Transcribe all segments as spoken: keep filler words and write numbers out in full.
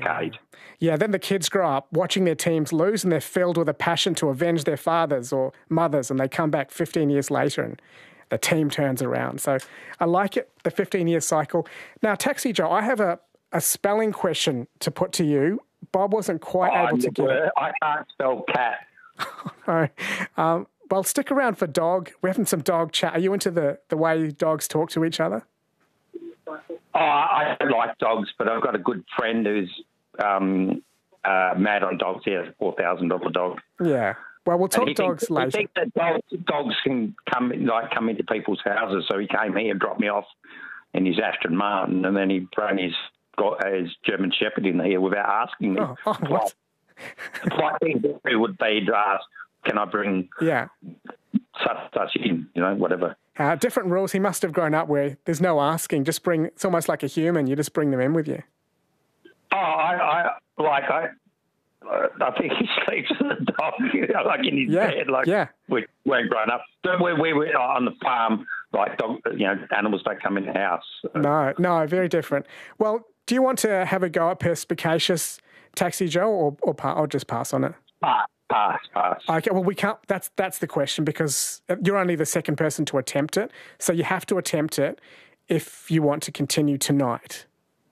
decade. Yeah, then the kids grow up watching their teams lose and they're filled with a passion to avenge their fathers or mothers, and they come back fifteen years later and the team turns around. So I like it, the fifteen-year cycle. Now, Taxi Joe, I have a, a spelling question to put to you. Bob wasn't quite oh, able to get it. I can't spell cat. No. Um, well, stick around for dog. We're having some dog chat. Are you into the, the way dogs talk to each other? Oh, I don't like dogs, but I've got a good friend who's um, uh, mad on dogs. He has a four thousand dollars dog. Yeah. Well, we'll talk dogs thinks, later. I think that dogs, dogs can come like come into people's houses, so he came here and dropped me off in his Aston Martin, and then he brought his got his German Shepherd in here without asking me. Oh, oh what? The polite thing to do would be to ask, "Can I bring yeah such such in?" You know, whatever. Uh, different rules. He must have grown up where there's no asking. Just bring. It's almost like a human. You just bring them in with you. Oh, I, I like I. I think he sleeps in the dog, you know, like in his yeah, bed, like yeah. we weren't grown up. We, we were on the farm, like dog, you know, animals don't come in the house. No, no, very different. Well, do you want to have a go at perspicacious, Taxi Joe, or or pa- I'll just pass on it? Pass, pass, pass. Okay, well, we can't. That's that's the question because you're only the second person to attempt it, so you have to attempt it if you want to continue tonight.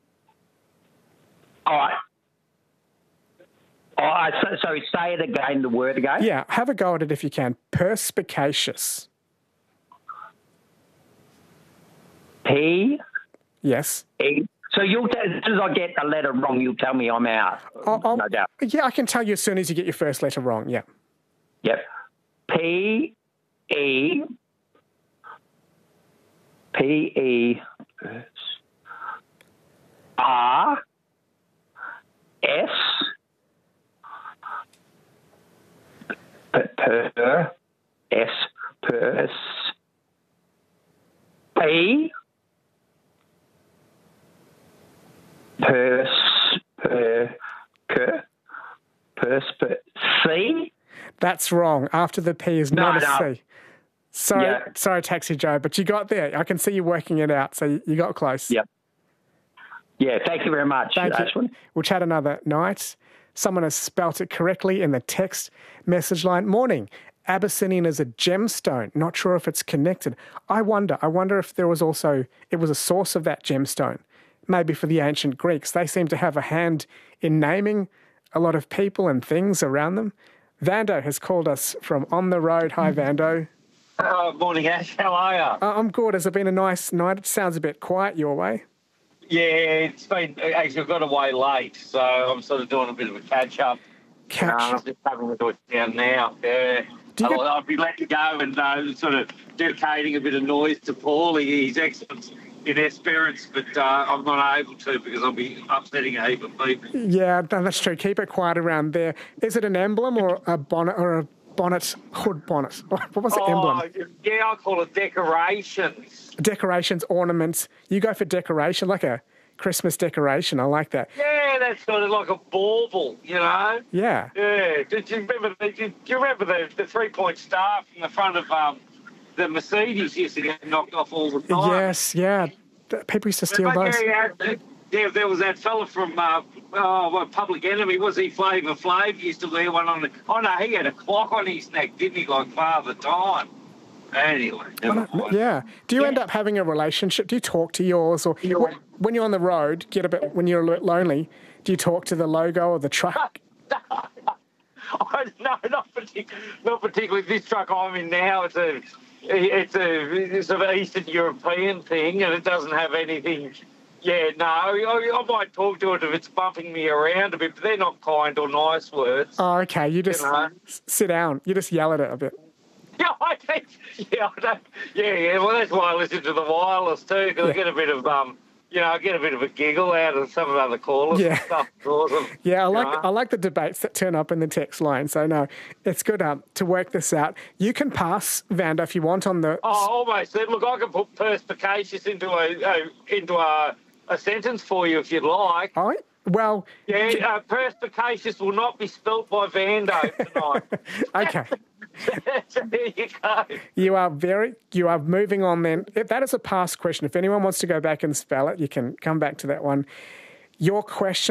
All right. Oh, so, so say it again, the word again? Yeah, have a go at it if you can. Perspicacious. P? Yes. E? So you'll t- as soon as I get a letter wrong, you'll tell me I'm out, I'll, I'll, no doubt. Yeah, I can tell you as soon as you get your first letter wrong, yeah. Yep. P, E, P, E, R, S, Per, S, pers, P, pers, per, per, pers, per, C? That's wrong. After the P is No, not a no. C. Sorry, Yeah. sorry, Taxi Joe, but you got there. I can see you working it out, so you got close. Yep. Yeah, thank you very much, Thank Ashwin. you. We'll chat another night. Someone has spelt it correctly in the text message line. Morning. Abyssinian is a gemstone. Not sure if it's connected. I wonder. I wonder if there was also, it was a source of that gemstone. Maybe for the ancient Greeks. They seem to have a hand in naming a lot of people and things around them. Vando has called us from on the road. Hi, Vando. Oh, morning, Ash. How are you? Uh, I'm good. Has it been a nice night? It sounds a bit quiet your way. Yeah, it's been, actually, I got away late, so I'm sort of doing a bit of a catch-up. Catch. Uh, I'm just having to do it down now. Yeah. Do you I'll, get- I'll be let to go and uh, sort of dedicating a bit of noise to Paul. He, he's excellent in Esperance, but uh, I'm not able to because I'll be upsetting a heap of people. Yeah, no, that's true. Keep it quiet around there. Is it an emblem or a bonnet or a bonnet, hood bonnet? What was the Oh, emblem? yeah, I call it decorations. Decorations, ornaments. You go for decoration, like a Christmas decoration. I like that. Yeah, that's sort of like a bauble, you know? Yeah. Yeah. Did you remember the, did you remember the, the three-point star from the front of um, the Mercedes used to get knocked off all the time? Yes, yeah. Th- People used to steal But, those. yeah, yeah, yeah, there was that fella from uh, oh, what, Public Enemy, was he Flavor Flav? He used to wear one on the... Oh, no, he had a clock on his neck, didn't he, like Father Time? Anyway, never mind. Yeah. Do you Yeah. end up having a relationship? Do you talk to yours? Or Yeah. wh- when you're on the road, get a bit, when you're a bit lonely, do you talk to the logo or the truck? Oh, no, not particularly. Not particularly. This truck I'm in now, it's a, it's a sort of Eastern European thing, and it doesn't have anything. Yeah, no, I, I might talk to it if it's bumping me around a bit, but they're not kind or nice words. Oh, okay. You just know. s- sit down. You just yell at it a bit. Yeah, I think. Yeah, I don't, yeah, yeah. Well, that's why I listen to the wireless too, because Yeah. I get a bit of um, you know, I get a bit of a giggle out of some of the other callers Yeah. and stuff. It's awesome. Yeah, I you like know? I like the debates that turn up in the text line. So no, it's good um, to work this out. You can pass, Vanda, if you want on the. Oh, almost. Look, I can put perspicacious into a, a into a, a sentence for you if you'd like. Oh, well. Yeah, uh, perspicacious will not be spelt by Vando tonight. Okay. So there you go. You are very. You are moving on. Then if that is a past question. If anyone wants to go back and spell it, you can come back to that one. Your question.